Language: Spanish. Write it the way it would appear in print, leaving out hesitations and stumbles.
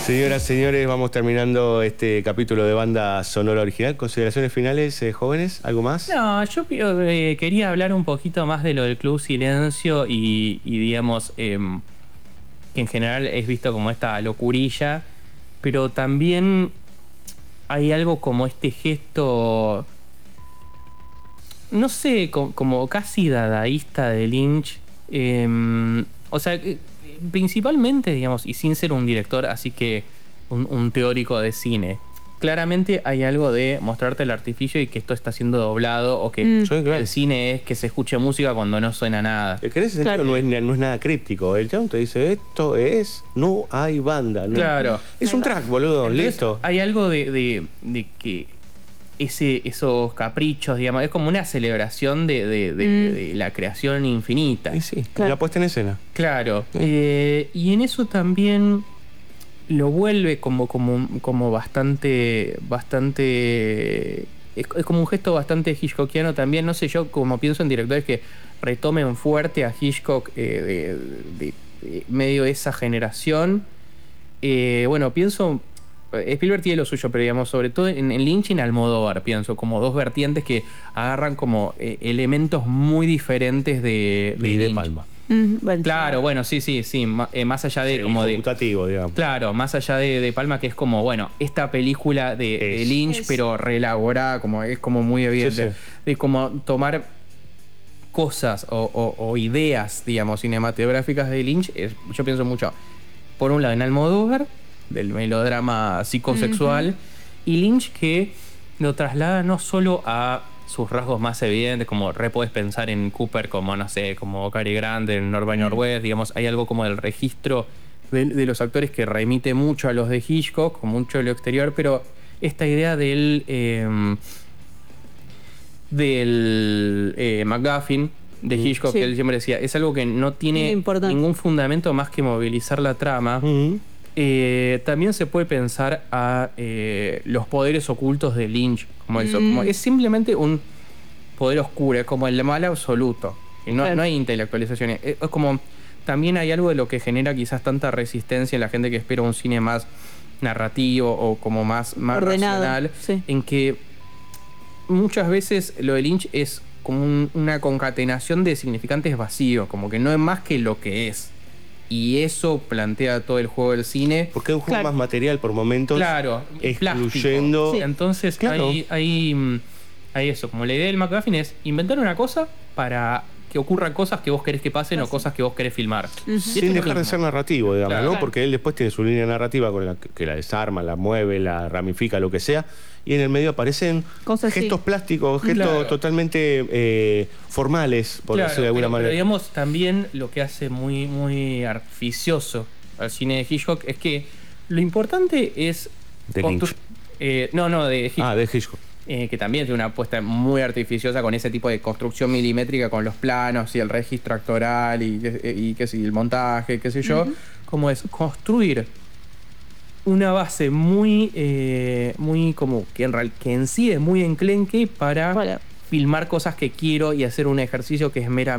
Señoras, señores, vamos terminando este capítulo de banda sonora original. ¿Consideraciones finales, jóvenes? ¿Algo más? No, yo quería hablar un poquito más de lo del Club Silencio y digamos, que en general es visto como esta locurilla, pero también hay algo como este gesto, no sé, como casi dadaísta de Lynch. O sea, principalmente, digamos, y sin ser un director, así que un teórico de cine. Claramente hay algo de mostrarte el artificio y que esto está siendo doblado o que el cine es que se escuche música cuando no suena nada. Es que en ese sentido Claro. no es nada críptico. El chabón te dice, esto es, no hay banda. No. Claro. Es un track, boludo, Entonces, listo. hay algo de que esos caprichos, digamos, es como una celebración de la creación infinita. Y sí, Claro. la puesta en escena. Claro. Y en eso también lo vuelve como bastante. Es como un gesto bastante hitchcockiano también. No sé, yo como pienso en directores que retomen fuerte a Hitchcock de medio de esa generación. Bueno, pienso. Spielberg tiene lo suyo, pero digamos, sobre todo en Lynch y en Almodóvar, pienso, como dos vertientes que agarran como elementos muy diferentes de Y de Lynch. Palma. Bueno, Claro, bueno, sí, más allá de como de... Computativo, digamos. Claro, más allá de Palma, que es como, bueno, esta película de Lynch, pero reelaborada, como es como muy evidente. Sí. De como tomar cosas o ideas, digamos, cinematográficas de Lynch. Yo pienso mucho, por un lado, en Almodóvar, del melodrama psicosexual, y Lynch que lo traslada no solo a sus rasgos más evidentes, como podés pensar en Cooper como, no sé, como Cary Grant en North by Northwest, digamos, hay algo como del registro de los actores que remite mucho a los de Hitchcock, con mucho de lo exterior, pero esta idea del MacGuffin de Hitchcock, que él siempre decía, es algo que no tiene ningún fundamento más que movilizar la trama. También se puede pensar a los poderes ocultos de Lynch, como eso, como es simplemente un poder oscuro, es como el mal absoluto. Y no hay intelectualización. Es como también hay algo de lo que genera quizás tanta resistencia en la gente que espera un cine más narrativo o como más ordenado, racional, en que muchas veces lo de Lynch es como una concatenación de significantes vacíos, como que no es más que lo que es. Y eso plantea todo el juego del cine. Porque es un juego más material por momentos. Claro, excluyendo. Entonces hay eso, como la idea del MacGuffin es inventar una cosa para que ocurran cosas que vos querés que pasen o cosas que vos querés filmar. Sin dejar de ser narrativo, digamos, Claro. ¿no? Porque él después tiene su línea narrativa con la que la desarma, la mueve, la ramifica, lo que sea. Y en el medio aparecen gestos plásticos, gestos totalmente formales, por decirlo de alguna manera. Pero digamos, también lo que hace muy, muy artificioso al cine de Hitchcock es que lo importante es... De Lynch. de Hitchcock. Ah, de Hitchcock. Que también tiene una apuesta muy artificiosa con ese tipo de construcción milimétrica, con los planos y el registro actoral y qué sé, el montaje, qué sé yo. Como es construir una base muy como que en sí es muy enclenque para filmar cosas que quiero y hacer un ejercicio que es meramente